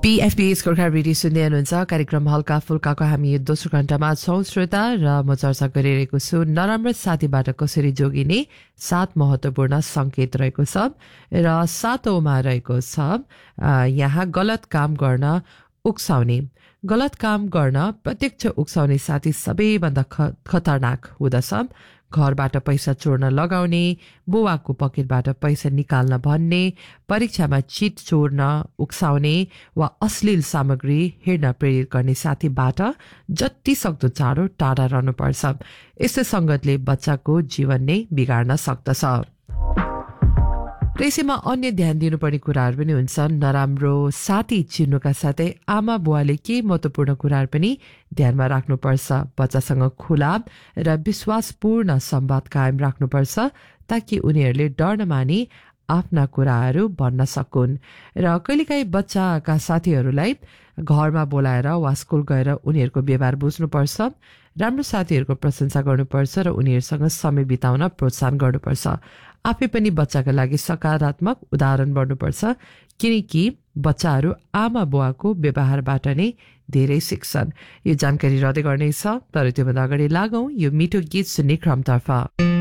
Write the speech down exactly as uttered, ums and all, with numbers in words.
पीएफपीएस Gorkha radio सुन्दै हुनुहुन्छ। कार्यक्रम हल्का फुल्काको हामी यो दोस्रो घण्टामा छौं श्रोता र म चर्चा गरिरहेको छु नराम्रो साथीबाट कसरी जोगिने सात महत्त्वपूर्ण संकेत रहेको छ र सातौंमा रहेको छ यहाँ गलत काम गर्न उक्साउने। गलत काम गर्न प्रत्यक्ष उक्साउने साथी सबैभन्दा खतरनाक हुँदछ। घरबाट पैसा चोर्न लगाउने, बुवाको पकेटबाट पैसा निकाल्न भन्ने, परीक्षामा चिट चोर्न उक्साउने वा अश्लील सामग्री हेर्न प्रेरित गर्ने साथीबाट जति सक्दो चाँडो टाढा रहनुपर्छ। यस्तो संगतले बच्चाको जीवन नै बिगार्न सक्दछ। त्यसैमा अन्य ध्यान दिनुपर्ने कुराहरू पनि हुन्छन्। नराम्रो साथी चिन्नुका साथै आमा बुवाले केही महत्त्वपूर्ण कुराहरू पनि ध्यानमा राख्नुपर्छ। बच्चासँग खुला र विश्वासपूर्ण संवाद कायम राख्नुपर्छ ताकि उनीहरूले डर नमानी आफ्ना कुराहरू भन्न सकुन्। र कहिलेकाहीँ बच्चाका साथीहरूलाई घरमा बोलाएर वा स्कुल गएर उनीहरूको व्यवहार बुझ्नुपर्छ। राम्रो साथीहरूको प्रशंसा गर्नुपर्छ र उनीहरूसँग समय बिताउन प्रोत्साहन गर्नुपर्छ। आफै पनि बच्चाका लागि सकारात्मक उदाहरण बन्नुपर्छ किनकि बच्चाहरू आमा बुवाको व्यवहारबाट नै धेरै सिक्छन्। यो जानकारी रहँदै गर्नेछ, तर त्योभन्दा अगाडि लागौं यो मिठो गीत सुन्ने क्रमतर्फ।